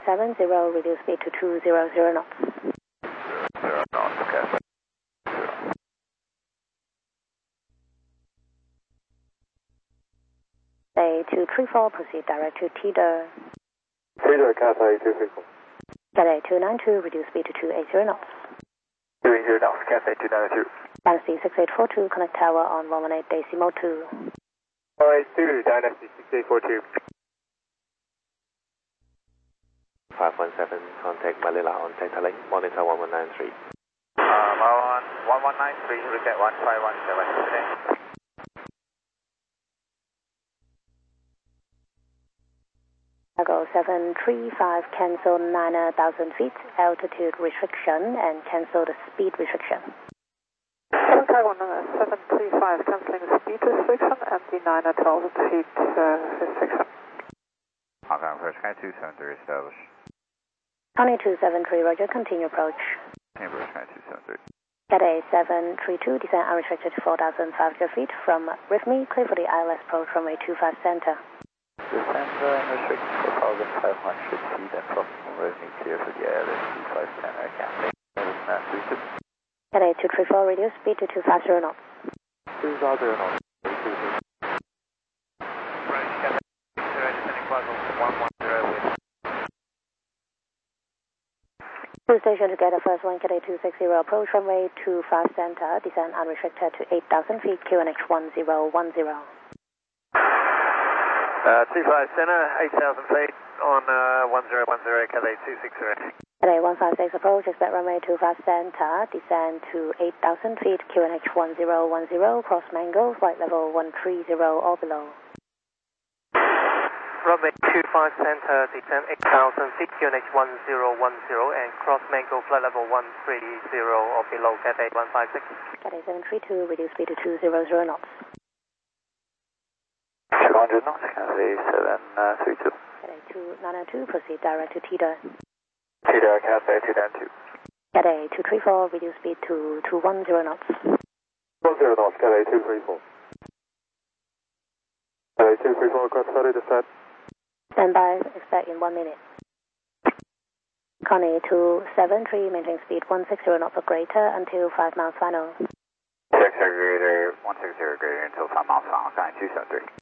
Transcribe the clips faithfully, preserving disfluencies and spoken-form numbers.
seven zero, reduce speed to two hundred knots. Zero knots, okay. Cathay two three four, proceed direct to Teeter. Teeter, Cathay two three four. Cathay two nine two, reduce speed to two eighty knots. two eighty knots, Cathay two nine two. Dynasty six eight four two, connect tower on one one eight decimal two. one eight two, Dynasty six eight four two. five one seven, contact Manila on Delta Link, monitor one one nine three. Um, on one one nine three, reset one five one seven, okay. Cargo seven three five, cancel nine thousand feet, altitude restriction, and cancel the speed restriction. seven Taiwan seven three five, cancelling the speed restriction and the nine thousand feet uh, restriction. Hong Kong approach, Sky two seven three establish. County two seven three, roger, continue approach. Approach, Sky two seven three. Cathay seven three two, descend unrestricted to four thousand five hundred feet from Rhythmy, clear for the I L S approach runway two five center. Descend unrestricted to four thousand five hundred feet and from Rhythmy, clear for the I L S two five center, Cathay three two. Cathay two three four, reduce speed to two fifty knots. two fifty knots. Two station together, first one, Cathay two sixty, approach runway two five center, descend unrestricted to eight thousand feet, Q N H one zero one zero. Uh, two five center, eight thousand feet on uh, one zero one zero, Cathay two sixty. Cathay one five six, approach, expect runway two five center, descend to eight thousand feet, Q N H one zero one zero, cross Mango, flight level one three zero or below. Runway two five center, descend eight thousand feet, Q N H one zero one zero, and cross Mango, flight level one three zero or below, Cathay one five six. Cathay seven three two, reduce speed to two hundred knots. two hundred knots, Cathay seven three two. Cathay two nine two, proceed direct to Teeter. Teeter, Cathay two nine two. Cathay two three four, reduce speed to two hundred knots. one zero knots, Cathay two three four. Cathay two three four, cross thirty, descent. Stand by, expect in one minute. Connie two seven three, maintain speed one sixty knots or greater until five miles final. six zero greater, one six zero greater until five miles final, Sky two seven three.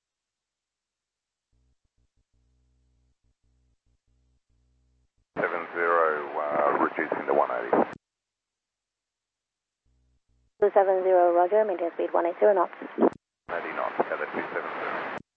seven zero, uh, reducing to one eighty. two seven zero, roger, maintain speed one eighty knots. eighty knots, Cathay two seven three.